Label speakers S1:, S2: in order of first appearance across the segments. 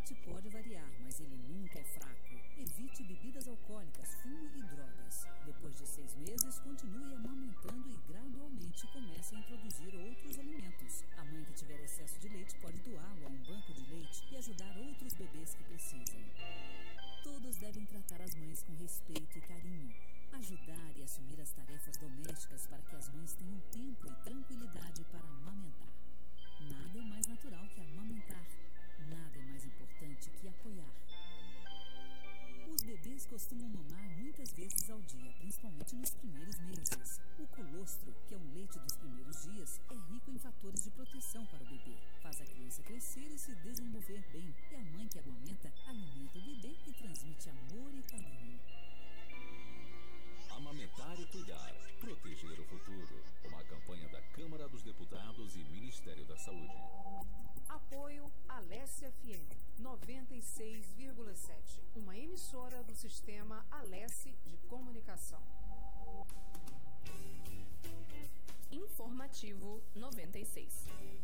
S1: leite pode variar, mas ele nunca é fraco. Evite bebidas alcoólicas, fumo e drogas. Depois de 6 meses, continue amamentando e gradualmente comece a introduzir outros alimentos. A mãe que tiver excesso de leite pode doá-lo a um banco de leite e ajudar outros bebês que precisam. Todos devem tratar as mães com respeito e carinho. Ajudar e assumir as tarefas domésticas para que as mães tenham tempo e tranquilidade para amamentar. Nada é mais natural que amamentar. Nada é mais importante que apoiar. Os bebês costumam mamar muitas vezes ao dia, principalmente nos primeiros meses. O colostro, que é um leite dos primeiros dias, é rico em fatores de proteção para o bebê. Faz a criança crescer e se desenvolver bem. E a mãe que amamenta, alimenta o bebê e transmite amor e carinho.
S2: Amamentar e cuidar, proteger o futuro. Uma campanha da Câmara dos Deputados e Ministério da Saúde.
S3: Apoio Alesse FM 96,7, uma emissora do sistema Alesse de comunicação.
S4: Informativo 96.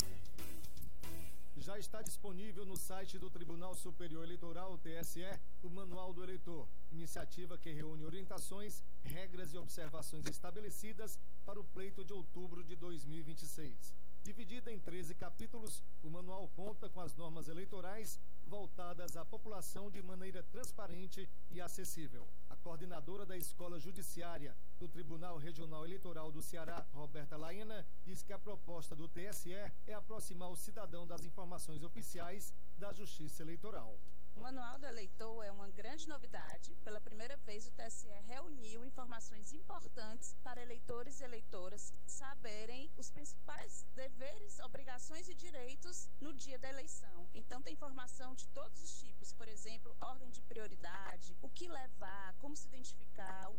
S5: Já está disponível no site do Tribunal Superior Eleitoral, TSE, o Manual do Eleitor, iniciativa que reúne orientações, regras e observações estabelecidas para o pleito de outubro de 2026. Dividida em 13 capítulos, o manual conta com as normas eleitorais voltadas à população de maneira transparente e acessível. A coordenadora da Escola Judiciária do Tribunal Regional Eleitoral do Ceará, Roberta Laena, diz que a proposta do TSE é aproximar o cidadão das informações oficiais da Justiça Eleitoral.
S4: O Manual do Eleitor é uma grande novidade. Pela primeira vez, o TSE reuniu informações importantes para eleitores e eleitoras saberem os principais deveres, obrigações e direitos no dia da eleição.